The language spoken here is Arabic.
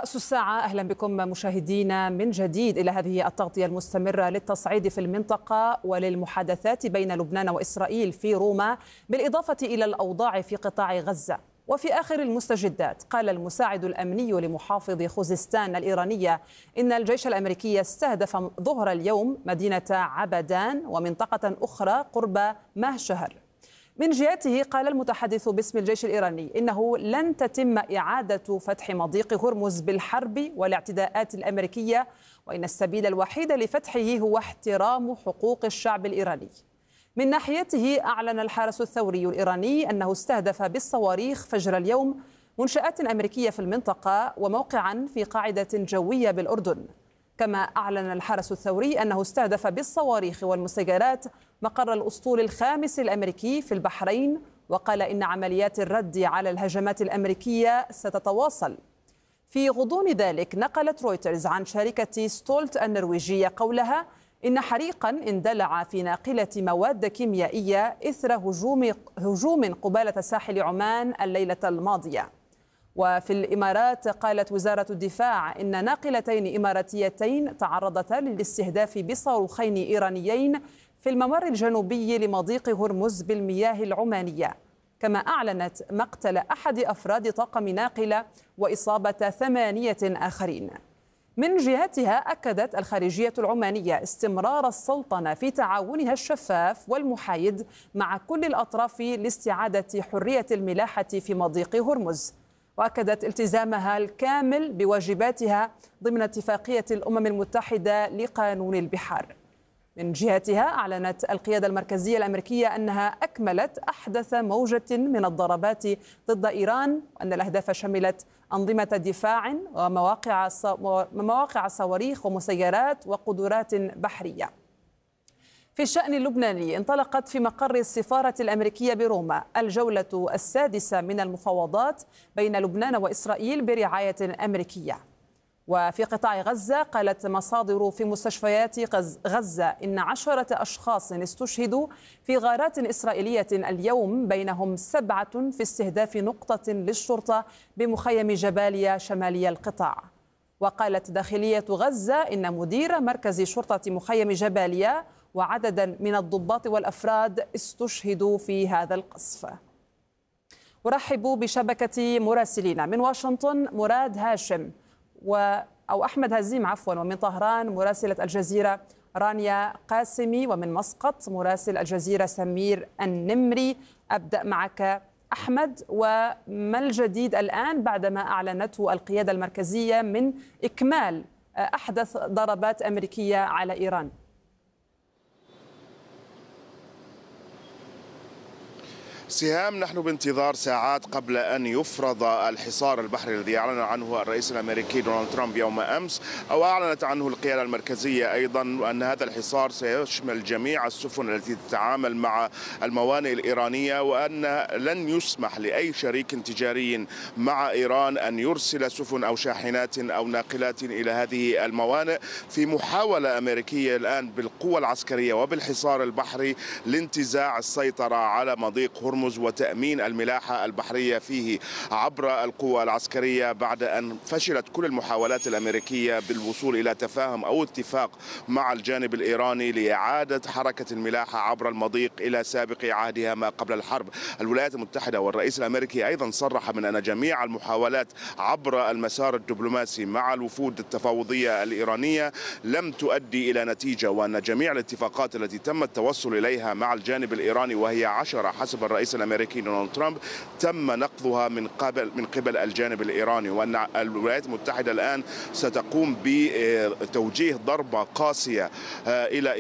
رأس الساعة، أهلا بكم مشاهدينا من جديد إلى هذه التغطية المستمرة للتصعيد في المنطقة وللمحادثات بين لبنان وإسرائيل في روما، بالإضافة إلى الأوضاع في قطاع غزة. وفي آخر المستجدات، قال المساعد الأمني لمحافظ خوزستان الإيرانية إن الجيش الأمريكي استهدف ظهر اليوم مدينة عبدان ومنطقة أخرى قرب مهشهر. من جهته، قال المتحدث باسم الجيش الإيراني إنه لن تتم إعادة فتح مضيق هرمز بالحرب والاعتداءات الأمريكية، وإن السبيل الوحيد لفتحه هو احترام حقوق الشعب الإيراني. من ناحيته، أعلن الحرس الثوري الإيراني أنه استهدف بالصواريخ فجر اليوم منشآت أمريكية في المنطقة وموقعا في قاعدة جوية بالأردن. كما أعلن الحرس الثوري أنه استهدف بالصواريخ والمسيرات مقر الأسطول الخامس الأمريكي في البحرين، وقال إن عمليات الرد على الهجمات الأمريكية ستتواصل. في غضون ذلك، نقلت رويترز عن شركة ستولت النرويجية قولها إن حريقا اندلع في ناقلة مواد كيميائية إثر هجوم قبالة ساحل عمان الليلة الماضية. وفي الإمارات، قالت وزارة الدفاع إن ناقلتين إماراتيتين تعرضتا للاستهداف بصاروخين إيرانيين في الممر الجنوبي لمضيق هرمز بالمياه العمانية. كما أعلنت مقتل أحد أفراد طاقم ناقلة وإصابة 8 آخرين. من جهتها، أكدت الخارجية العمانية استمرار السلطنة في تعاونها الشفاف والمحايد مع كل الأطراف لاستعادة حرية الملاحة في مضيق هرمز، وأكدت التزامها الكامل بواجباتها ضمن اتفاقية الأمم المتحدة لقانون البحار. من جهتها، أعلنت القيادة المركزية الأمريكية أنها أكملت أحدث موجة من الضربات ضد إيران، وأن الأهداف شملت أنظمة دفاع ومواقع صواريخ ومسيرات وقدرات بحرية. في الشأن اللبناني، انطلقت في مقر السفارة الأمريكية بروما الجولة السادسة من المفاوضات بين لبنان وإسرائيل برعاية أمريكية. وفي قطاع غزة، قالت مصادر في مستشفيات غزة إن 10 أشخاص استشهدوا في غارات إسرائيلية اليوم، بينهم 7 في استهداف نقطة للشرطة بمخيم جباليا شمالي القطاع. وقالت داخلية غزة إن مدير مركز شرطة مخيم جباليا وعددا من الضباط والأفراد استشهدوا في هذا القصف. أرحب بشبكة مراسلين من واشنطن مراد هاشم أو أحمد هزيم ومن طهران مراسلة الجزيرة رانيا قاسمي، ومن مسقط مراسل الجزيرة سمير النمري. أبدأ معك أحمد، وما الجديد الآن بعدما أعلنته القيادة المركزية من إكمال أحدث ضربات أمريكية على إيران؟ سهام، نحن بانتظار ساعات قبل أن يفرض الحصار البحري الذي أعلن عنه الرئيس الأمريكي دونالد ترامب يوم أمس، أو أعلنت عنه القيادة المركزية أيضا، أن هذا الحصار سيشمل جميع السفن التي تتعامل مع الموانئ الإيرانية، وأن لن يسمح لأي شريك تجاري مع إيران أن يرسل سفن أو شاحنات أو ناقلات إلى هذه الموانئ، في محاولة أمريكية الآن بالقوة العسكرية وبالحصار البحري لانتزاع السيطرة على مضيق هرمز وتأمين الملاحة البحرية فيه عبر القوى العسكرية، بعد أن فشلت كل المحاولات الأمريكية بالوصول إلى تفاهم أو اتفاق مع الجانب الإيراني لإعادة حركة الملاحة عبر المضيق إلى سابق عهدها ما قبل الحرب. الولايات المتحدة والرئيس الأمريكي أيضا صرح من أن جميع المحاولات عبر المسار الدبلوماسي مع الوفود التفاوضية الإيرانية لم تؤدي إلى نتيجة، وأن جميع الاتفاقات التي تم التوصل إليها مع الجانب الإيراني، وهي 10 حسب الرئيس الأمريكي دونالد ترامب، تم نقضها من قبل الجانب الإيراني، وأن الولايات المتحدة الآن ستقوم بتوجيه ضربة قاسية إلى